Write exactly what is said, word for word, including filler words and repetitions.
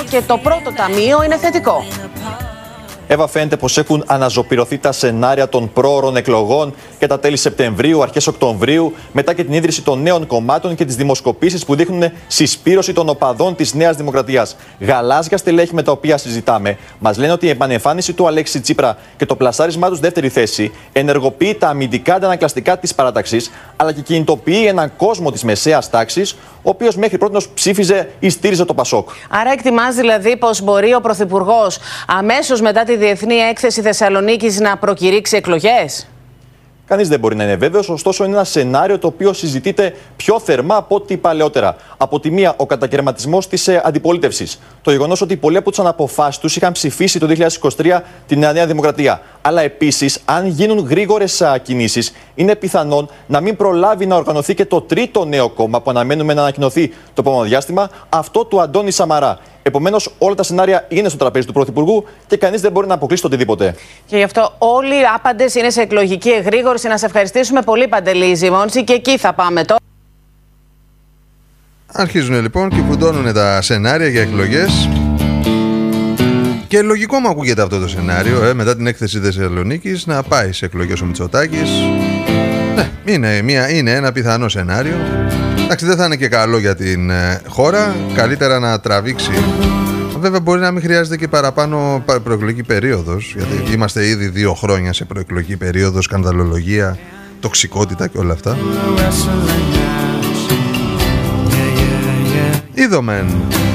και το πρώτο ταμείο είναι θετικό. Εύα, φαίνεται πως έχουν αναζωπηρωθεί τα σενάρια των πρόωρων εκλογών και τα τέλη Σεπτεμβρίου, αρχές Οκτωβρίου, μετά και την ίδρυση των νέων κομμάτων και τις δημοσκοπήσεις που δείχνουν συσπήρωση των οπαδών της Νέας Δημοκρατίας. Γαλάζια στελέχη με τα οποία συζητάμε μας λένε ότι η επανεμφάνιση του Αλέξη Τσίπρα και το πλασάρισμά του δεύτερη θέση ενεργοποιεί τα αμυντικά αντανακλαστικά της παράταξης, αλλά και κινητοποιεί έναν κόσμο της μεσαίας τάξης, ο οποίος μέχρι πρότινος ψήφιζε ή στήριζε το Πασόκ. Άρα, εκτιμάς δηλαδή πως μπορεί ο Πρωθυπουργός αμέσως μετά τη Διεθνή Έκθεση Θεσσαλονίκης να προκηρύξει εκλογές? Κανείς δεν μπορεί να είναι βέβαιος, ωστόσο είναι ένα σενάριο το οποίο συζητείται πιο θερμά από ό,τι παλαιότερα. Από τη μία, ο κατακαιρματισμός της ε, αντιπολίτευσης. Το γεγονός ότι πολλοί από τους αναποφάσεις τους είχαν ψηφίσει το δύο χιλιάδες είκοσι τρία την Νέα Δημοκρατία. Αλλά επίσης, αν γίνουν γρήγορες κινήσεις, είναι πιθανόν να μην προλάβει να οργανωθεί και το τρίτο νέο κόμμα που αναμένουμε να ανακοινωθεί το επόμενο διάστημα, αυτό του Αντώνη Σαμαρά. Επομένως, όλα τα σενάρια είναι στο τραπέζι του Πρωθυπουργού και κανείς δεν μπορεί να αποκλείσει το οτιδήποτε. Και γι' αυτό όλοι οι άπαντες είναι σε εκλογική εγρήγορση. Να σε ευχαριστήσουμε πολύ, Παντελή Ζημώνση, και εκεί θα πάμε τώρα. Αρχίζουν λοιπόν και φουντώνουν τα σενάρια για εκλογές. Και λογικό μου ακούγεται αυτό το σενάριο, ε, μετά την έκθεση Θεσσαλονίκης, να πάει σε εκλογές ο Μητσοτάκης. Ναι, είναι, μια, είναι ένα πιθανό σενάριο. Εντάξει, δεν θα είναι και καλό για την ε, χώρα. Καλύτερα να τραβήξει. Βέβαια, μπορεί να μην χρειάζεται και παραπάνω προεκλογική περίοδος, γιατί είμαστε ήδη δύο χρόνια σε προεκλογική περίοδο, σκανδαλολογία, τοξικότητα και όλα αυτά. Είδομεν.